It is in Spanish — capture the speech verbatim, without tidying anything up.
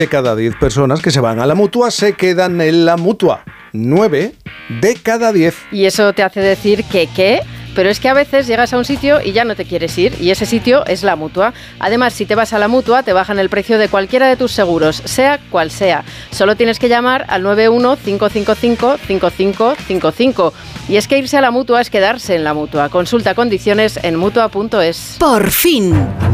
de cada diez personas que se van a la Mutua se quedan en la Mutua. nueve de cada diez. Y eso te hace decir que ¿qué? Pero es que a veces llegas a un sitio y ya no te quieres ir, y ese sitio es la Mutua. Además, si te vas a la Mutua, te bajan el precio de cualquiera de tus seguros, sea cual sea. Solo tienes que llamar al nueve uno cinco cinco cinco cinco cinco cinco cinco. Y es que irse a la Mutua es quedarse en la Mutua. Consulta condiciones en mutua punto es. Por fin.